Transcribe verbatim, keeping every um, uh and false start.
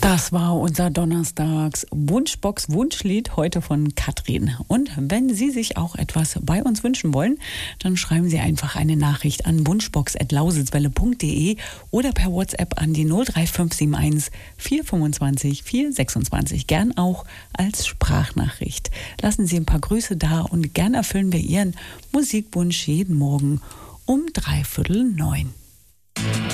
Das war unser Donnerstags Wunschbox Wunschlied heute von Katrin. Und wenn Sie sich auch etwas bei uns wünschen wollen, dann schreiben Sie einfach eine Nachricht an wunschbox at lausitzwelle punkt de oder per WhatsApp an die null drei fünf sieben eins vier fünfundzwanzig vier sechsundzwanzig. Gern auch als Sprachnachricht. Lassen Sie ein paar Grüße da und gern erfüllen wir Ihren Musikwunsch jeden Morgen um dreiviertel neun.